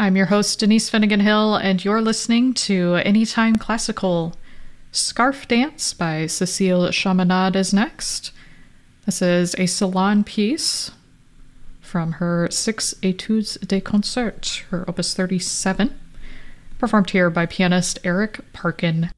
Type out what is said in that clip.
I'm your host, Denise Finnegan Hill, and you're listening to Anytime Classical. Scarf Dance by Cécile Chaminade is next. This is a salon piece from her Six Etudes de Concert, her opus 37, performed here by pianist Eric Parkin.